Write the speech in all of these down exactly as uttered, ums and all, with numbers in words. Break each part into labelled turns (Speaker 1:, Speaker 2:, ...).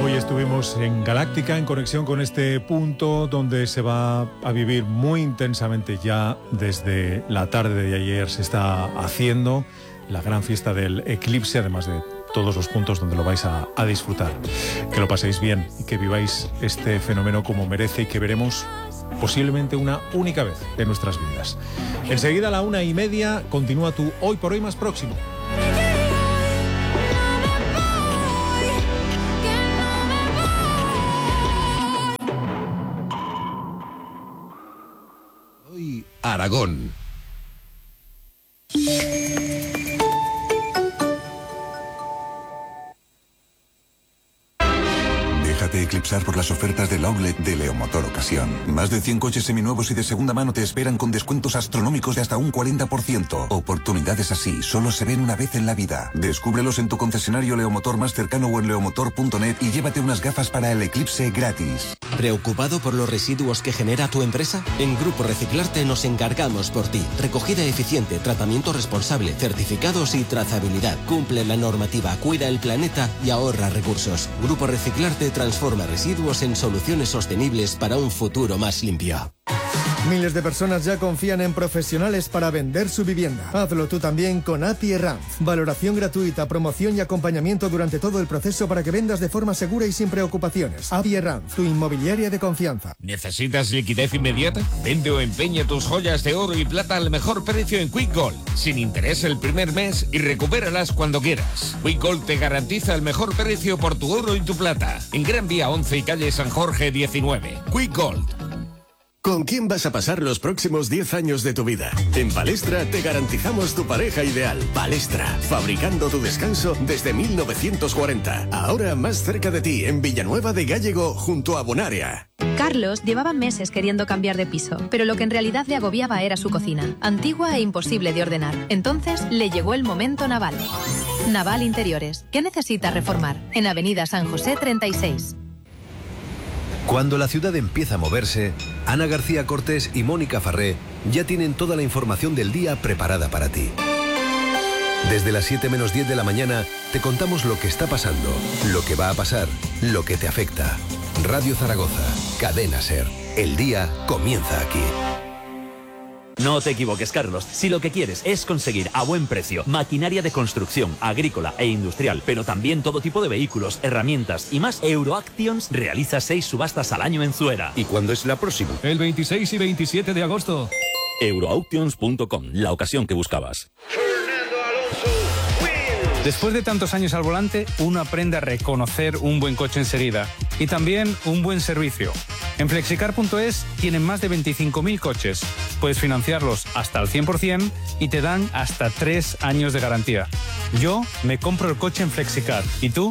Speaker 1: Hoy estuvimos en Galáctica en conexión con este punto donde se va a vivir muy intensamente ya desde la tarde de ayer. Se está haciendo la gran fiesta del eclipse, además de todos los puntos donde lo vais a, a disfrutar. Que lo paséis bien y que viváis este fenómeno como merece y que veremos posiblemente una única vez en nuestras vidas. Enseguida a la una y media continúa tu Hoy por Hoy más próximo.
Speaker 2: Hoy Aragón.
Speaker 3: Déjate eclipsar por las ofertas del outlet de Leomotor Ocasión. Más de cien coches seminuevos y de segunda mano te esperan con descuentos astronómicos de hasta un cuarenta por ciento. Oportunidades así solo se ven una vez en la vida. Descúbrelos en tu concesionario Leomotor más cercano o en leomotor punto net y llévate unas gafas para el eclipse gratis.
Speaker 4: ¿Preocupado por los residuos que genera tu empresa? En Grupo Reciclarte nos encargamos por ti. Recogida eficiente, tratamiento responsable, certificados y trazabilidad. Cumple la normativa, cuida el planeta y ahorra recursos. Grupo Reciclarte transforma residuos en soluciones sostenibles para un futuro más limpio.
Speaker 5: Miles de personas ya confían en profesionales para vender su vivienda. Hazlo tú también con A P I Ranz. Valoración gratuita, promoción y acompañamiento durante todo el proceso para que vendas de forma segura y sin preocupaciones. A P I Ranz, tu inmobiliaria de confianza.
Speaker 6: ¿Necesitas liquidez inmediata? Vende o empeña tus joyas de oro y plata al mejor precio en Quick Gold, sin interés el primer mes y recupéralas cuando quieras. Quick Gold te garantiza el mejor precio por tu oro y tu plata. En Gran Vía once y calle San Jorge diecinueve. Quick Gold.
Speaker 7: ¿Con quién vas a pasar los próximos diez años de tu vida? En Palestra te garantizamos tu pareja ideal. Palestra, fabricando tu descanso desde mil novecientos cuarenta. Ahora más cerca de ti, en Villanueva de Gállego, junto a Bonaria.
Speaker 8: Carlos llevaba meses queriendo cambiar de piso, pero lo que en realidad le agobiaba era su cocina, antigua e imposible de ordenar. Entonces le llegó el momento Naval. Naval Interiores. ¿Qué necesita reformar? En Avenida San José treinta y seis.
Speaker 9: Cuando la ciudad empieza a moverse, Ana García Cortés y Mónica Farré ya tienen toda la información del día preparada para ti. Desde las siete menos diez de la mañana te contamos lo que está pasando, lo que va a pasar, lo que te afecta. Radio Zaragoza, Cadena SER. El día comienza aquí.
Speaker 10: No te equivoques, Carlos. Si lo que quieres es conseguir a buen precio maquinaria de construcción, agrícola e industrial, pero también todo tipo de vehículos, herramientas y más, Euroactions realiza seis subastas al año en Zuera.
Speaker 2: ¿Y cuándo es la próxima?
Speaker 11: El veintiséis y veintisiete de agosto.
Speaker 10: Euroauctions punto com, la ocasión que buscabas.
Speaker 11: Después de tantos años al volante, uno aprende a reconocer un buen coche enseguida y también un buen servicio. En flexicar punto es tienen más de veinticinco mil coches. Puedes financiarlos hasta el cien por ciento y te dan hasta tres años de garantía. Yo me compro el coche en Flexicar. ¿Y tú?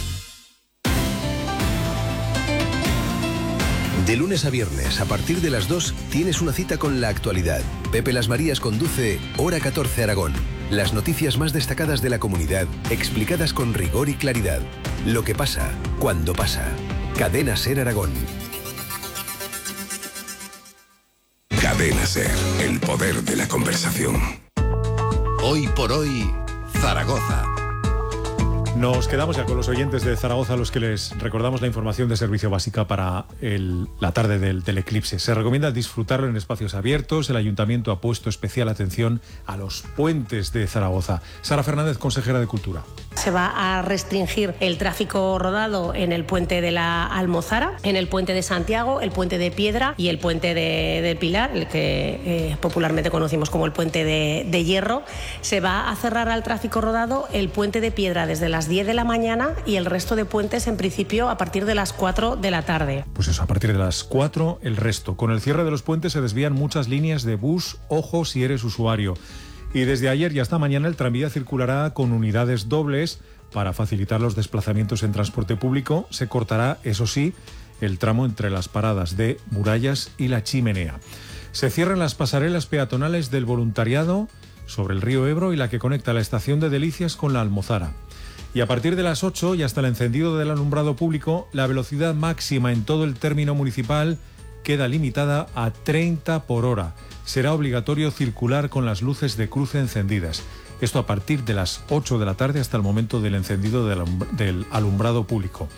Speaker 9: De lunes a viernes, a partir de las dos, tienes una cita con la actualidad. Pepe Las Marías conduce Hora catorce Aragón. Las noticias más destacadas de la comunidad, explicadas con rigor y claridad. Lo que pasa, cuando pasa. Cadena SER Aragón.
Speaker 2: Cadena SER, el poder de la conversación.
Speaker 3: Hoy por hoy, Zaragoza.
Speaker 1: Nos quedamos ya con los oyentes de Zaragoza, a los que les recordamos la información de servicio básica para el, la tarde del, del eclipse. Se recomienda disfrutarlo en espacios abiertos. El Ayuntamiento ha puesto especial atención a los puentes de Zaragoza. Sara Fernández, consejera de Cultura.
Speaker 12: Se va a restringir el tráfico rodado en el puente de la Almozara, en el puente de Santiago, el puente de Piedra y el puente de, de Pilar, el que eh, popularmente conocimos como el puente de, de Hierro. Se va a cerrar al tráfico rodado el puente de Piedra desde las diez de la mañana y el resto de puentes en principio a partir de las cuatro de la tarde.
Speaker 1: Pues eso, a partir de las cuatro el resto. Con el cierre de los puentes se desvían muchas líneas de bus, ojo si eres usuario. Y desde ayer y hasta mañana el tranvía circulará con unidades dobles para facilitar los desplazamientos en transporte público. Se cortará, eso sí, el tramo entre las paradas de Murallas y La Chimenea. Se cierran las pasarelas peatonales del voluntariado sobre el río Ebro y la que conecta la estación de Delicias con la Almozara. Y a partir de las ocho y hasta el encendido del alumbrado público, la velocidad máxima en todo el término municipal queda limitada a treinta por hora. Será obligatorio circular con las luces de cruce encendidas. Esto a partir de las ocho de la tarde hasta el momento del encendido del alumbrado público.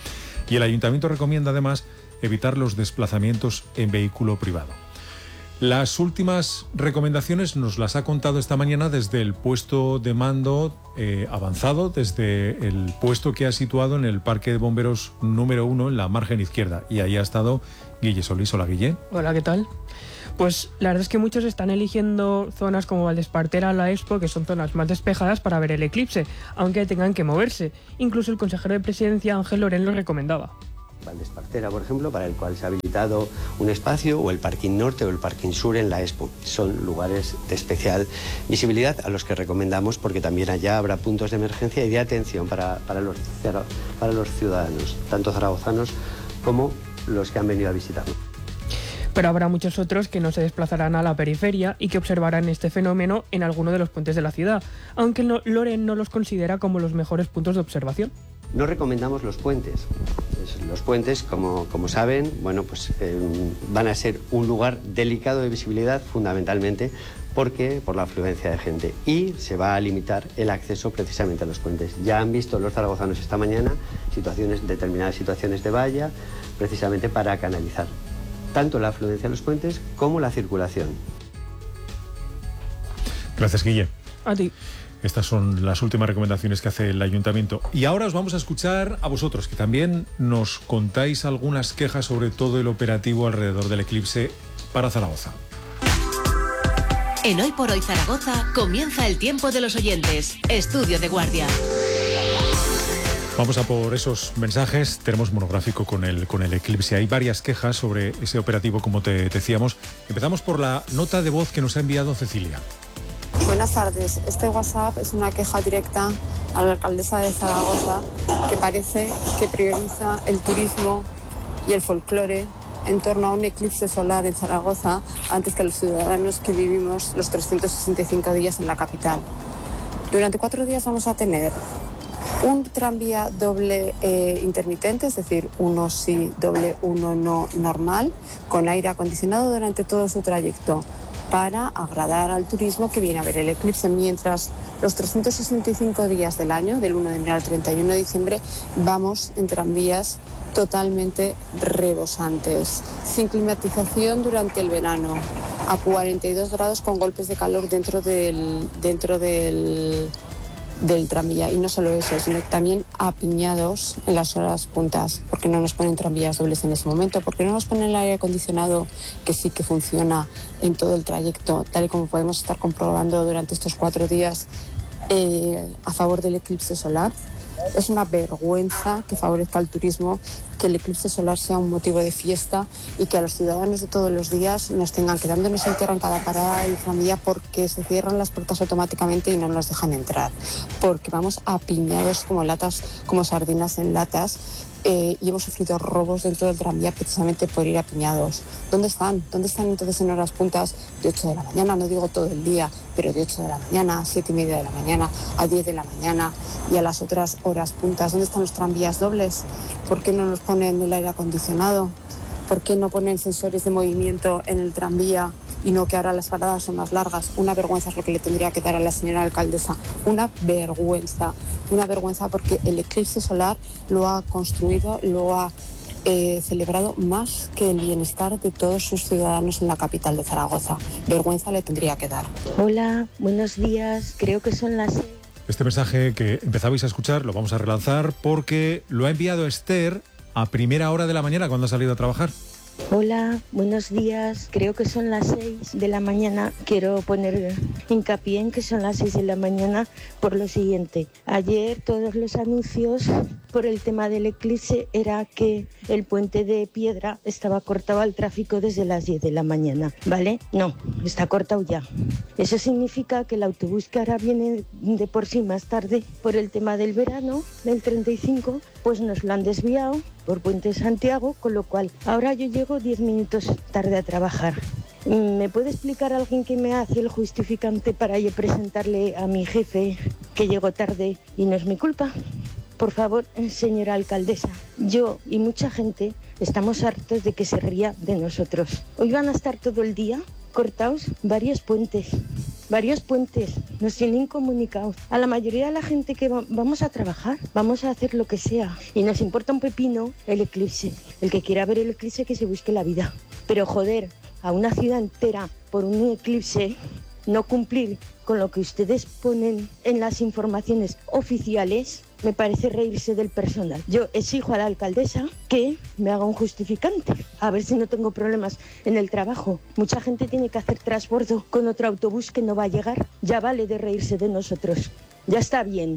Speaker 1: Y el ayuntamiento recomienda además evitar los desplazamientos en vehículo privado. Las últimas recomendaciones nos las ha contado esta mañana desde el puesto de mando eh, avanzado, desde el puesto que ha situado en el Parque de Bomberos número uno en la margen izquierda. Y ahí ha estado Guille Solís. Hola, Guille.
Speaker 13: Hola, ¿qué tal? Pues la verdad es que muchos están eligiendo zonas como Valdespartera, la Expo, que son zonas más despejadas para ver el eclipse, aunque tengan que moverse. Incluso el consejero de Presidencia, Ángel Lorén, lo recomendaba.
Speaker 14: Valdespartera, por ejemplo, para el cual se ha habilitado un espacio, o el Parking Norte o el Parking Sur en la Expo. Son lugares de especial visibilidad a los que recomendamos, porque también allá habrá puntos de emergencia y de atención para, para, los, para los ciudadanos, tanto zaragozanos como los que han venido a visitarnos.
Speaker 13: Pero habrá muchos otros que no se desplazarán a la periferia y que observarán este fenómeno en alguno de los puentes de la ciudad, aunque Lorén no los considera como los mejores puntos de observación.
Speaker 14: No recomendamos los puentes. Los puentes, como, como saben, bueno, pues, eh, van a ser un lugar delicado de visibilidad fundamentalmente porque por la afluencia de gente, y se va a limitar el acceso precisamente a los puentes. Ya han visto los zaragozanos esta mañana situaciones, determinadas situaciones de valla, precisamente para canalizar tanto la afluencia a los puentes como la circulación.
Speaker 1: Gracias, Guille.
Speaker 13: A ti.
Speaker 1: Estas son las últimas recomendaciones que hace el ayuntamiento. Y ahora os vamos a escuchar a vosotros, que también nos contáis algunas quejas sobre todo el operativo alrededor del eclipse para Zaragoza.
Speaker 15: En Hoy por Hoy Zaragoza comienza el tiempo de los oyentes. Estudio de guardia.
Speaker 1: Vamos a por esos mensajes. Tenemos monográfico con el, con el eclipse. Hay varias quejas sobre ese operativo, como te decíamos. Empezamos por la nota de voz que nos ha enviado Cecilia.
Speaker 16: Buenas tardes. Este WhatsApp es una queja directa a la alcaldesa de Zaragoza, que parece que prioriza el turismo y el folclore en torno a un eclipse solar en Zaragoza antes que los ciudadanos que vivimos los trescientos sesenta y cinco días en la capital. Durante cuatro días vamos a tener un tranvía doble eh, intermitente, es decir, uno sí, doble, uno no normal, con aire acondicionado durante todo su trayecto, para agradar al turismo que viene a ver el eclipse, mientras los trescientos sesenta y cinco días del año, del uno de enero al treinta y uno de diciembre, vamos en tranvías totalmente rebosantes, sin climatización durante el verano, a cuarenta y dos grados con golpes de calor dentro del, dentro del, del tranvía. Y no solo eso, sino también apiñados en las horas puntas, porque no nos ponen tranvías dobles en ese momento, porque no nos ponen el aire acondicionado, que sí que funciona en todo el trayecto, tal y como podemos estar comprobando durante estos cuatro días eh, a favor del eclipse solar. Es una vergüenza que favorezca el turismo, que el eclipse solar sea un motivo de fiesta y que a los ciudadanos de todos los días nos tengan quedándonos en tierra en cada parada del tranvía porque se cierran las puertas automáticamente y no nos dejan entrar, porque vamos apiñados como latas, como sardinas en latas. Eh, y hemos sufrido robos dentro del tranvía precisamente por ir apiñados. ¿Dónde están? ¿Dónde están entonces en horas puntas de ocho de la mañana? No digo todo el día, pero de ocho de la mañana a siete y media de la mañana, a diez de la mañana y a las otras horas puntas. ¿Dónde están los tranvías dobles? ¿Por qué no nos ponen el aire acondicionado? ¿Por qué no ponen sensores de movimiento en el tranvía y no que ahora las paradas son más largas? Una vergüenza es lo que le tendría que dar a la señora alcaldesa. Una vergüenza. Una vergüenza porque el eclipse solar lo ha construido, lo ha eh, celebrado más que el bienestar de todos sus ciudadanos en la capital de Zaragoza. Vergüenza le tendría que dar.
Speaker 17: Hola, buenos días. Creo que son las...
Speaker 1: Este mensaje que empezabais a escuchar lo vamos a relanzar porque lo ha enviado Esther a primera hora de la mañana cuando ha salido a trabajar.
Speaker 17: Hola, buenos días. Creo que son las seis de la mañana. Quiero poner hincapié en que son las seis de la mañana por lo siguiente. Ayer todos los anuncios por el tema del eclipse era que el puente de Piedra estaba cortado al tráfico desde las diez de la mañana, ¿vale? No, está cortado ya. Eso significa que el autobús que ahora viene de por sí más tarde por el tema del verano, del treinta y cinco, pues nos lo han desviado por Puente Santiago, con lo cual ahora yo llego diez minutos tarde a trabajar. ¿Me puede explicar alguien que me hace el justificante para yo presentarle a mi jefe que llego tarde y no es mi culpa? Por favor, señora alcaldesa, yo y mucha gente estamos hartos de que se ría de nosotros. Hoy van a estar todo el día cortados varios puentes varios puentes, nos tienen incomunicados. A la mayoría de la gente que va, vamos a trabajar, vamos a hacer lo que sea. Y nos importa un pepino el eclipse. El que quiera ver el eclipse que se busque la vida. Pero joder, a una ciudad entera por un eclipse, no cumplir con lo que ustedes ponen en las informaciones oficiales, me parece reírse del personal. Yo exijo a la alcaldesa que me haga un justificante, a ver si no tengo problemas en el trabajo. Mucha gente tiene que hacer transbordo con otro autobús que no va a llegar. Ya vale de reírse de nosotros. Ya está bien.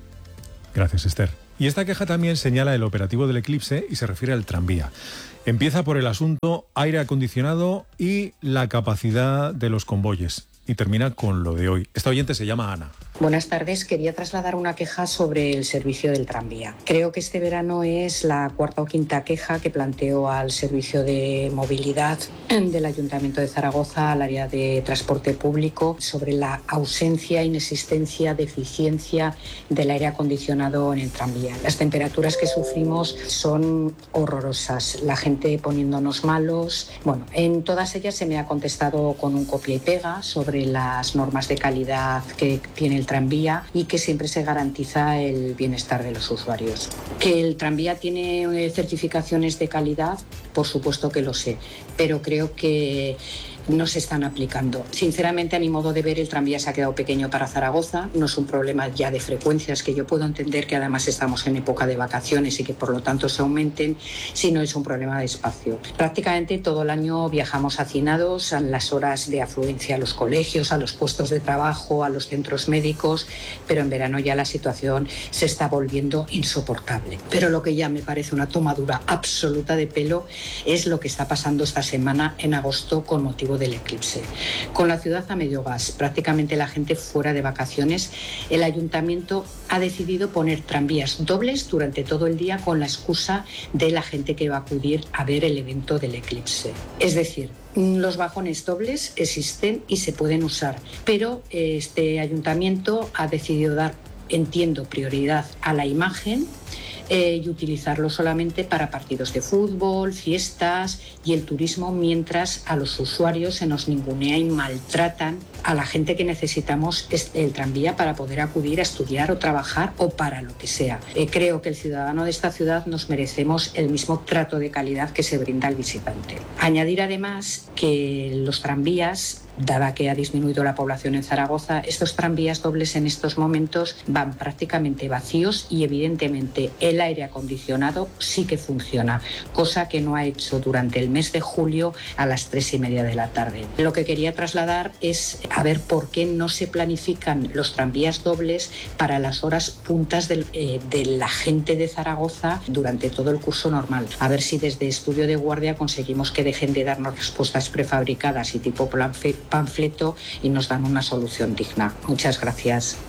Speaker 1: Gracias, Esther. Y esta queja también señala el operativo del eclipse y se refiere al tranvía. Empieza por el asunto aire acondicionado y la capacidad de los convoyes. Y termina con lo de hoy. Esta oyente se llama Ana.
Speaker 18: Buenas tardes. Quería trasladar una queja sobre el servicio del tranvía. Creo que este verano es la cuarta o quinta queja que planteo al servicio de movilidad del Ayuntamiento de Zaragoza, al área de transporte público, sobre la ausencia, inexistencia, deficiencia del aire acondicionado en el tranvía. Las temperaturas que sufrimos son horrorosas. La gente poniéndonos malos. Bueno, en todas ellas se me ha contestado con un copia y pega sobre las normas de calidad que tiene el tranvía y que siempre se garantiza el bienestar de los usuarios. Que el tranvía tiene certificaciones de calidad, por supuesto que lo sé, pero creo que no se están aplicando. Sinceramente, a mi modo de ver, el tranvía se ha quedado pequeño para Zaragoza. No es un problema ya de frecuencias, que yo puedo entender que además estamos en época de vacaciones y que por lo tanto se aumenten, sino es un problema de espacio. Prácticamente todo el año viajamos hacinados a las horas de afluencia a los colegios, a los puestos de trabajo, a los centros médicos, pero en verano ya la situación se está volviendo insoportable. Pero lo que ya me parece una tomadura absoluta de pelo es lo que está pasando esta semana en agosto con motivo del eclipse. Con la ciudad a medio gas, prácticamente la gente fuera de vacaciones, el ayuntamiento ha decidido poner tranvías dobles durante todo el día con la excusa de la gente que va a acudir a ver el evento del eclipse. Es decir, los vagones dobles existen y se pueden usar, pero este ayuntamiento ha decidido dar, entiendo, prioridad a la imagen Eh, y utilizarlo solamente para partidos de fútbol, fiestas y el turismo, mientras a los usuarios se nos ningunea y maltratan a la gente que necesitamos el tranvía para poder acudir a estudiar o trabajar o para lo que sea. Eh, creo que el ciudadano de esta ciudad nos merecemos el mismo trato de calidad que se brinda al visitante. Añadir además que los tranvías, dada que ha disminuido la población en Zaragoza, estos tranvías dobles en estos momentos van prácticamente vacíos y evidentemente el aire acondicionado sí que funciona, cosa que no ha hecho durante el mes de julio a las tres y media de la tarde. Lo que quería trasladar es a ver por qué no se planifican los tranvías dobles para las horas puntas de, eh, de la gente de Zaragoza durante todo el curso normal. A ver si desde Estudio de Guardia conseguimos que dejen de darnos respuestas prefabricadas y tipo plan panfleto y nos dan una solución digna. Muchas gracias.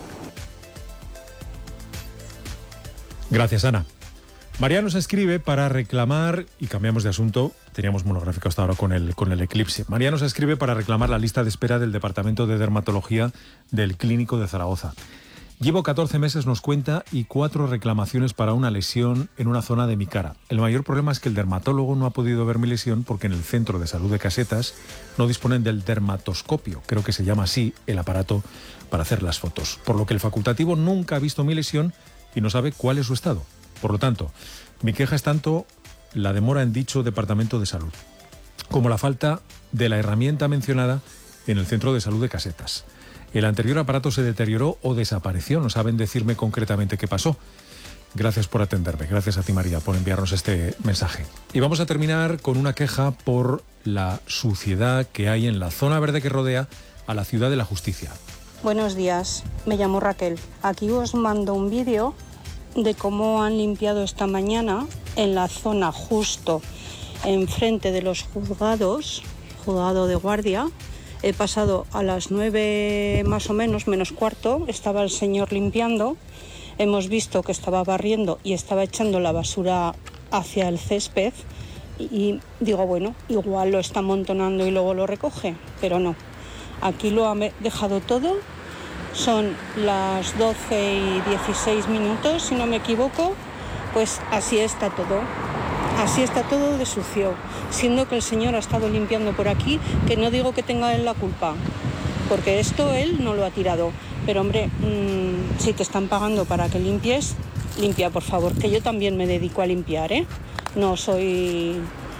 Speaker 1: Gracias, Ana. María nos escribe para reclamar, y cambiamos de asunto, teníamos monográfico hasta ahora con el, con el eclipse. María nos escribe para reclamar la lista de espera del Departamento de Dermatología del Clínico de Zaragoza. Llevo catorce meses, nos cuenta, y cuatro reclamaciones para una lesión en una zona de mi cara. El mayor problema es que el dermatólogo no ha podido ver mi lesión porque en el Centro de Salud de Casetas no disponen del dermatoscopio, creo que se llama así el aparato para hacer las fotos, por lo que el facultativo nunca ha visto mi lesión y no sabe cuál es su estado. Por lo tanto, mi queja es tanto la demora en dicho Departamento de Salud como la falta de la herramienta mencionada en el Centro de Salud de Casetas. El anterior aparato se deterioró o desapareció. No saben decirme concretamente qué pasó. Gracias por atenderme. Gracias a ti, María, por enviarnos este mensaje. Y vamos a terminar con una queja por la suciedad que hay en la zona verde que rodea a la Ciudad de la Justicia.
Speaker 19: Buenos días, me llamo Raquel. Aquí os mando un vídeo de cómo han limpiado esta mañana en la zona justo enfrente de los juzgados, juzgado de guardia. He pasado a las nueve más o menos, menos cuarto, estaba el señor limpiando, hemos visto que estaba barriendo y estaba echando la basura hacia el césped y digo, bueno, igual lo está amontonando y luego lo recoge, pero no. Aquí lo ha dejado todo, son las doce y dieciséis minutos, si no me equivoco, pues así está todo. Así está todo de sucio, siendo que el señor ha estado limpiando por aquí, que no digo que tenga él la culpa, porque esto él no lo ha tirado. Pero hombre, mmm, si te están pagando para que limpies, limpia por favor, que yo también me dedico a limpiar, ¿eh? No soy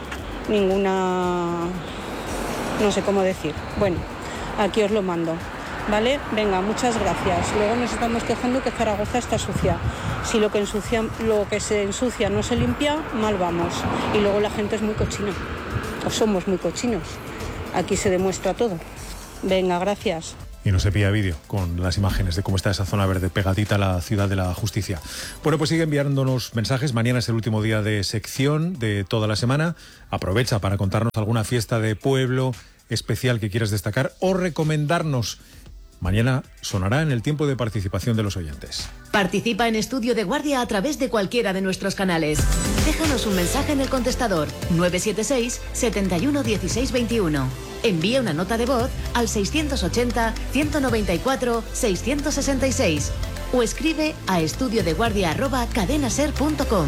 Speaker 19: ninguna... no sé cómo decir. Bueno, aquí os lo mando, ¿vale? Venga, muchas gracias. Luego nos estamos quejando que Zaragoza está sucia. Si lo que, ensucia, lo que se ensucia no se limpia, mal vamos. Y luego la gente es muy cochina, o somos muy cochinos. Aquí se demuestra todo. Venga, gracias.
Speaker 1: Y no se pilla vídeo con las imágenes de cómo está esa zona verde pegadita a la ciudad de la justicia. Bueno, pues sigue enviándonos mensajes. Mañana es el último día de sección de toda la semana. Aprovecha para contarnos alguna fiesta de pueblo especial que quieras destacar o recomendarnos. Mañana sonará en el tiempo de participación de los oyentes.
Speaker 15: Participa en Estudio de Guardia a través de cualquiera de nuestros canales. Déjanos un mensaje en el contestador nueve siete seis, siete uno uno seis dos uno. Envía una nota de voz al seiscientos ochenta, ciento noventa y cuatro, seiscientos sesenta y seis o escribe a estudiodeguardia arroba cadenaser punto com.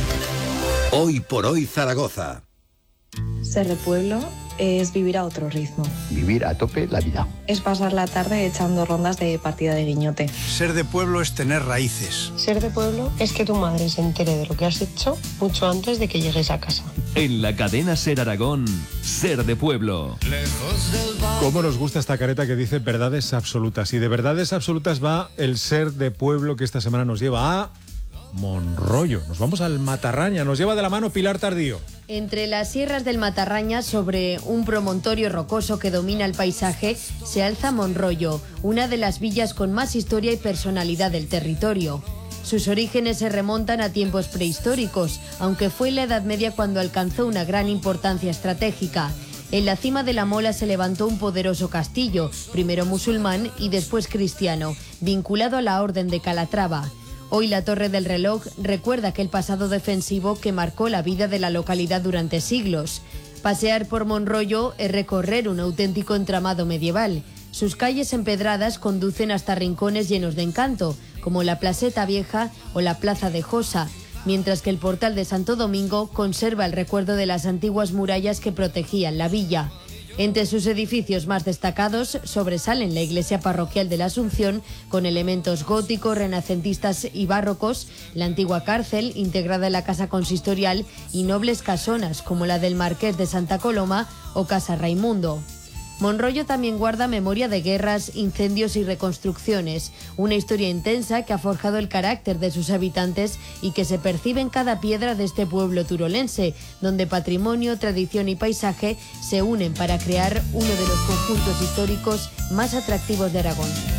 Speaker 20: Hoy por hoy Zaragoza.
Speaker 21: Ser de pueblo es vivir a otro ritmo.
Speaker 22: Vivir a tope la vida.
Speaker 21: Es pasar la tarde echando rondas de partida de guiñote.
Speaker 23: Ser de pueblo es tener raíces.
Speaker 24: Ser de pueblo es que tu madre se entere de lo que has hecho mucho antes de que llegues a casa.
Speaker 25: En la cadena Ser Aragón, Ser de pueblo.
Speaker 1: ¿Cómo nos gusta esta careta que dice verdades absolutas? Y de verdades absolutas va el ser de pueblo que esta semana nos lleva a Monroyo. Nos vamos al Matarraña. Nos lleva de la mano Pilar Tardío.
Speaker 26: Entre las sierras del Matarraña, sobre un promontorio rocoso que domina el paisaje, se alza Monroyo, una de las villas con más historia y personalidad del territorio. Sus orígenes se remontan a tiempos prehistóricos, aunque fue en la Edad Media cuando alcanzó una gran importancia estratégica. En la cima de la Mola se levantó un poderoso castillo, primero musulmán y después cristiano, vinculado a la Orden de Calatrava. Hoy la Torre del Reloj recuerda aquel pasado defensivo que marcó la vida de la localidad durante siglos. Pasear por Monroyo es recorrer un auténtico entramado medieval. Sus calles empedradas conducen hasta rincones llenos de encanto, como la Placeta Vieja o la Plaza de Josa, mientras que el Portal de Santo Domingo conserva el recuerdo de las antiguas murallas que protegían la villa. Entre sus edificios más destacados sobresalen la iglesia parroquial de la Asunción, con elementos góticos, renacentistas y barrocos, la antigua cárcel, integrada en la casa consistorial, y nobles casonas, como la del Marqués de Santa Coloma o Casa Raimundo. Monroyo también guarda memoria de guerras, incendios y reconstrucciones, una historia intensa que ha forjado el carácter de sus habitantes y que se percibe en cada piedra de este pueblo turolense, donde patrimonio, tradición y paisaje se unen para crear uno de los conjuntos históricos más atractivos de Aragón.